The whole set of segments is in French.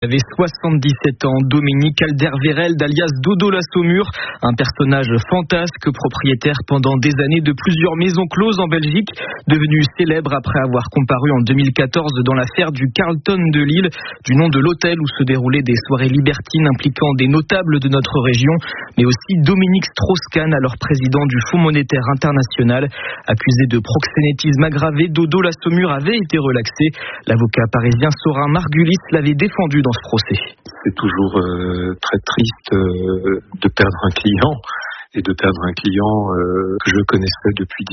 Il avait 77 ans, Dominique Alderweireld, alias Dodo la Saumure, un personnage fantasque, propriétaire pendant des années de plusieurs maisons closes en Belgique, devenu célèbre après avoir comparu en 2014 dans l'affaire du Carlton de Lille, du nom de l'hôtel où se déroulaient des soirées libertines impliquant des notables de notre région, mais aussi Dominique Strauss-Kahn, alors président du Fonds monétaire international. Accusé de proxénétisme aggravé, Dodo la Saumure avait été relaxé. L'avocat parisien Sorin Margulis l'avait défendu dans ce procès. C'est toujours très triste de perdre un client et de perdre un client que je connaissais depuis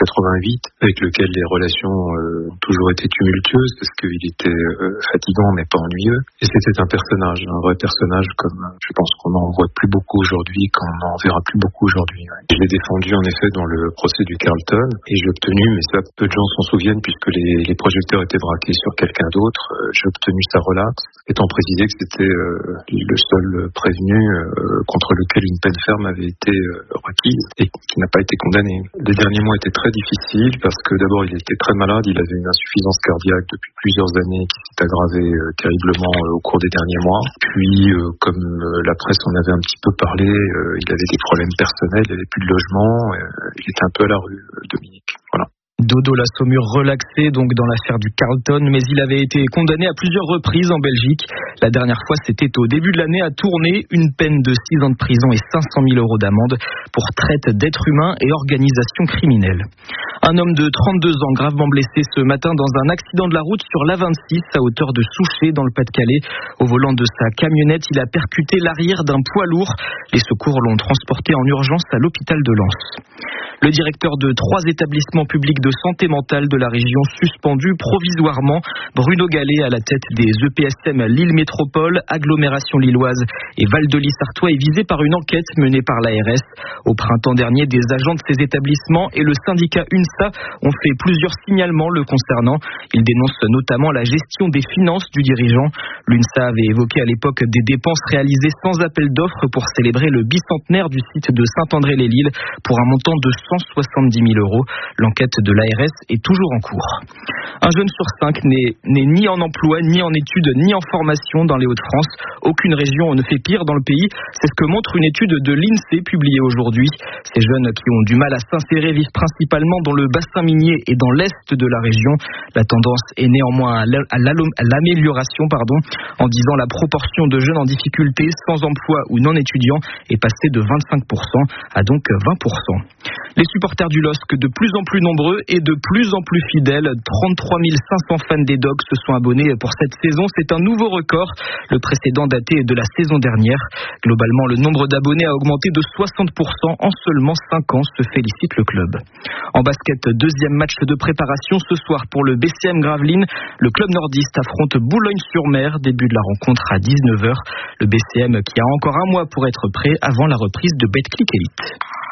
1988, avec lequel les relations ont toujours été tumultueuses parce qu'il était fatigant mais pas ennuyeux. Et c'était un personnage, un vrai personnage comme je pense qu'on n'en voit plus beaucoup aujourd'hui, qu'on n'en verra plus beaucoup aujourd'hui. Je l'ai défendu en effet dans le procès du Carlton et j'ai obtenu, mais ça peu de gens s'en souviennent puisque les projecteurs étaient braqués sur quelqu'un d'autre, j'ai obtenu sa relaxe, étant précisé que c'était le seul prévenu contre lequel une peine ferme avait été requise et qui n'a pas été condamné. Les derniers mois étaient très difficiles parce que d'abord il était très malade, il avait une insuffisance cardiaque depuis plusieurs années qui s'est aggravée terriblement au cours des derniers mois. Puis comme la presse en avait un petit peu parlé, il avait des problèmes personnels, il avait plus de logement, il était un peu à la rue, Dominique. Voilà. Dodo la Saumure relaxé donc dans l'affaire du Carlton, mais il avait été condamné à plusieurs reprises en Belgique. La dernière fois, c'était au début de l'année à Tournai, une peine de 6 ans de prison et 500 000 € d'amende pour traite d'êtres humains et organisation criminelle. Un homme de 32 ans gravement blessé ce matin dans un accident de la route sur l'A26 à hauteur de Souchet dans le Pas-de-Calais. Au volant de sa camionnette, il a percuté l'arrière d'un poids lourd. Les secours l'ont transporté en urgence à l'hôpital de Lens. Le directeur de 3 établissements publics de santé mentale de la région suspendu provisoirement. Bruno Gallet à la tête des EPSM Lille Métropole, agglomération lilloise et Val-de-Lys-Artois est visé par une enquête menée par l'ARS. Au printemps dernier, des agents de ces établissements et le syndicat UNSA ont fait plusieurs signalements le concernant. Ils dénoncent notamment la gestion des finances du dirigeant. L'UNSA avait évoqué à l'époque des dépenses réalisées sans appel d'offres pour célébrer le bicentenaire du site de Saint-André-les-Lilles pour un montant de 170 000 €. L'enquête de l'ARS est toujours en cours. Un jeune sur 5 n'est ni en emploi, ni en études, ni en formation dans les Hauts-de-France. Aucune région ne fait pire dans le pays. C'est ce que montre une étude de l'INSEE publiée aujourd'hui. Ces jeunes qui ont du mal à s'insérer vivent principalement dans le bassin minier et dans l'est de la région. La tendance est néanmoins à l'amélioration, en disant la proportion de jeunes en difficulté, sans emploi ou non étudiants, est passée de 25% à donc 20%. Les supporters du LOSC, de plus en plus nombreux et de plus en plus fidèles, 33 500 fans des Dogs se sont abonnés pour cette saison. C'est un nouveau record. Le précédent datait de la saison dernière. Globalement, le nombre d'abonnés a augmenté de 60% en seulement 5 ans, se félicite le club. En basket, deuxième match de préparation ce soir pour le BCM Gravelines. Le club nordiste affronte Boulogne-sur-Mer. Début de la rencontre à 19h. Le BCM qui a encore un mois pour être prêt avant la reprise de Betclic Elite.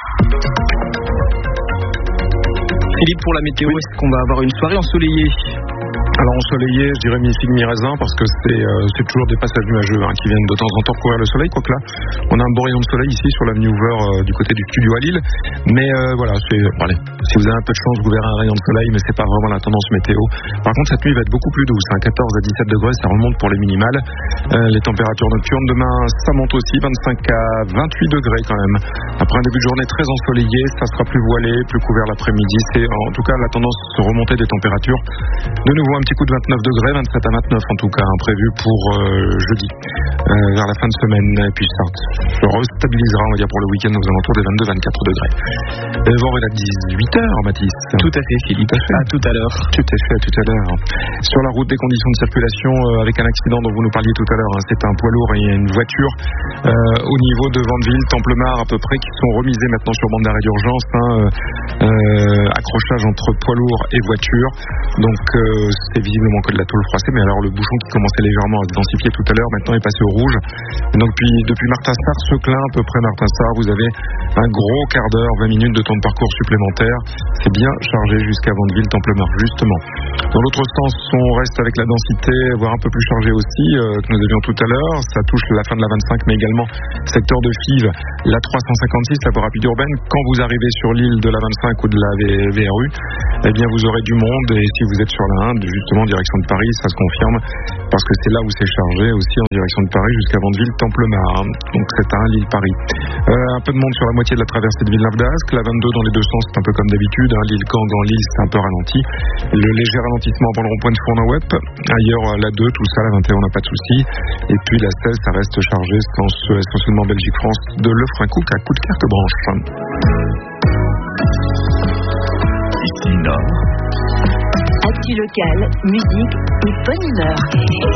Philippe, pour la météo, est-ce qu'on va avoir une soirée ensoleillée ? Alors ensoleillé, je dirais mi-figue, mi-raisin, parce que c'est toujours des passages nuageux qui viennent de temps en temps recouvrir le soleil. Quoique là, on a un beau rayon de soleil ici sur l'avenue Hoover du côté du studio à Lille. Mais voilà, allez, si vous avez un peu de chance, vous verrez un rayon de soleil, mais c'est pas vraiment la tendance météo. Par contre, cette nuit va être beaucoup plus douce, 14 à 17 degrés, ça remonte pour les minimales. Les températures nocturnes demain, ça monte aussi, 25 à 28 degrés quand même. Après un début de journée très ensoleillé, ça sera plus voilé, plus couvert l'après-midi. C'est en tout cas la tendance se remonter des températures. De nouveau un petit coup de 29 degrés, 27 à 29 en tout cas, prévu pour jeudi, vers la fin de semaine. Et puis ça se restabilisera, on va dire, pour le week-end aux alentours des 22-24 degrés. Vent est à 18h, Mathis. Tout à fait, Philippe. À tout à l'heure. Tout à l'heure. Sur la route, des conditions de circulation avec un accident dont vous nous parliez tout à l'heure. C'est un poids lourd et une voiture au niveau de Vandeville, Templemar à peu près, qui sont remisés maintenant sur bande d'arrêt d'urgence. Accrochage entre poids lourd et voiture. Donc c'est visiblement que de la tôle froissée, mais alors le bouchon qui commençait légèrement à se densifier tout à l'heure, maintenant est passé au feu rouge. Et donc depuis Martin-Sarre, Seclin, à peu près Martin-Sarre, vous avez un gros quart d'heure, 20 minutes de temps de parcours supplémentaire. C'est bien chargé jusqu'à Vandeville-Templemar, justement. Dans l'autre sens, on reste avec la densité, voire un peu plus chargée aussi, que nous avions tout à l'heure. Ça touche la fin de la 25, mais également secteur de Fives, la 356, la voie rapide urbaine. Quand vous arrivez sur l'île de la 25 ou de la VRU, eh bien vous aurez du monde. Et si vous êtes sur la 1, justement en direction de Paris, ça se confirme, parce que c'est là où c'est chargé, aussi en direction de Paris jusqu'à Vandeville-Templemar. Donc c'est à Lille-Paris. Un peu de monde sur la moitié de la traversée de Villeneuve-d'Ascq. La 22 dans les deux sens, c'est un peu comme d'habitude. Lille-Camp, Grand-Lille, c'est un peu ralenti. Le léger ralentissement avant le rond-point de Fournin-Web. Ailleurs, la 2, tout ça, la 21, on n'a pas de souci. Et puis la 16, ça reste chargé, essentiellement Belgique-France, de Lefrancouc à coup de carte branche. Ici Nord. Actu locale, musique et bonne humeur.